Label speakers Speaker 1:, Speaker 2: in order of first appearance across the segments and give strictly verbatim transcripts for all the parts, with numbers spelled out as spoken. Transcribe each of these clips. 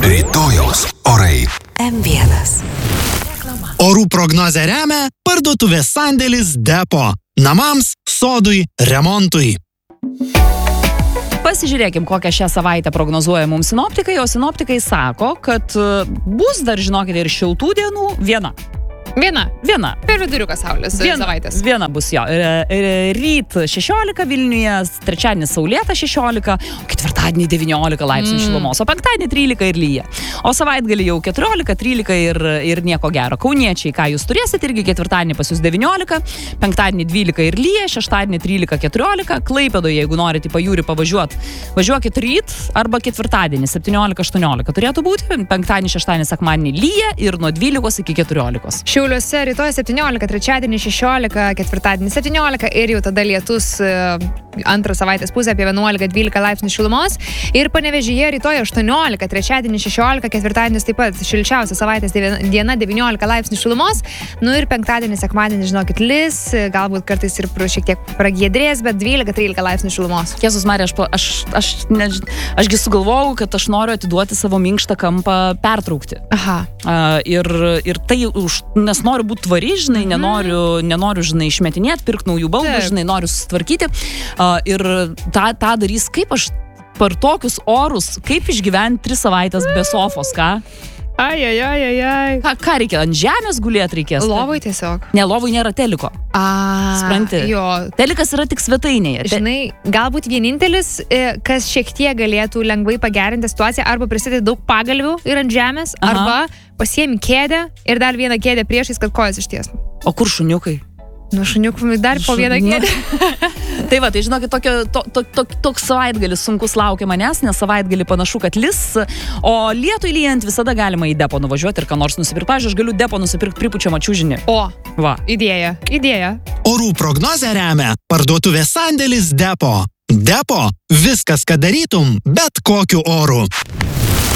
Speaker 1: Rytojaus orai.
Speaker 2: M vienas.
Speaker 3: Orų prognozę remia parduotuvės sandėlis Depo. Namams, sodui, remontui.
Speaker 4: Pasižiūrėkim, kokią šią savaitę prognozuoja mums sinoptikai, o sinoptikai sako, kad bus dar, žinokite, ir šiltų dienų viena.
Speaker 5: Viena.
Speaker 4: Viena.
Speaker 5: Per viduriuką saulės
Speaker 4: Viena,
Speaker 5: savaitės.
Speaker 4: viena bus jo. Ryt šešiolika Vilniuje, trečiadienį saulėta šešiolika, ketvirtadienį devyniolika laipsnių mm. šilumos, o penktadienį trylika ir lyja. O savaitgalį jau keturiolika, trylika ir, ir nieko gero. Kauniečiai, ką jūs turėsit, irgi ketvirtadienį pas jūs devyniolika, penktadienį dvylika ir lyja, šeštadienį trylika, keturiolika, Klaipėdoje, jeigu norite į pajūrį pavažiuoti, važiuokit ryt arba ketvirtadienį septyniolika, aštuoniolika turėtų būti, penktadienį, šeštadienį, sekmadienį lyja ir nuo dvylikos iki keturiolikos.
Speaker 5: Šiauliuose rytoj septyniolika, trečiadienį šešiolika, ketvirtadienį septyniolika ir jau tada lietus antrą savaitės pusę apie vienuolika, dvylika laipsnių šilumos. Ir Panevėžyje rytoj aštuoniolika, trečiadienį šešiolika, ketvirtadienis taip pat šilčiausia savaitės diena devyniolika laipsnių šilumos. Nu ir penktadienį, sekmadienį, žinokit, lis, galbūt kartais ir šiek tiek pragiedrės, bet dvylika, trylika laipsnių šilumos.
Speaker 4: Jėzus Marija, aš, aš, aš, ne, ašgi sugalvojau, kad aš noriu atiduoti savo minkštą kampą pertraukti.
Speaker 5: Aha.
Speaker 4: Uh, ir, ir tai už, nes noriu būti tvari, žinai, mm. nenoriu, nenoriu, žinai, išmetinėti, pirkti naujų baldų, žinai, noriu susitvarkyti. Uh, ir tą, tą darys, kaip aš per tokius orus, kaip išgyventi tris savaitės be sofos, ką?
Speaker 5: Ai, ai, ai, ai, ai.
Speaker 4: Ką, ką reikia, ant žemės gulėti reikės?
Speaker 5: Lovoj tiesiog.
Speaker 4: Ne, lovoj nėra teliko.
Speaker 5: A,
Speaker 4: Spranti?
Speaker 5: Jo.
Speaker 4: Telikas yra tik svetainėje.
Speaker 5: Žinai, galbūt vienintelis, kas šiek tiek galėtų lengvai pagerinti situaciją, arba prisidėti daug pagalvių ir ant žemės, Aha. arba pasiemi kėdę ir dar vieną kėdę priešais, kad kojas ištiestų.
Speaker 4: O kur šuniukai?
Speaker 5: Nu, šuniukų dar po vieną kėdę.
Speaker 4: Tai va, tai žinokit, tokio, to, to, to, toks savaitgalis sunkus laukia manęs, nes savaitgalį panašu, kad lis, o lietui lyjant visada galima į Depo nuvažiuoti ir ką nors nusipirkti. Pavyzdžiui, aš galiu Depo nusipirkti pripučiamą čiužinį.
Speaker 5: O,
Speaker 4: va.
Speaker 5: Idėja, idėja.
Speaker 3: Orų prognozę remia parduotuvės sandėlis Depo. Depo – viskas, ką darytum, bet kokiu oru.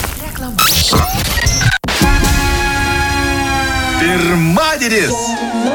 Speaker 1: Pirmadienis.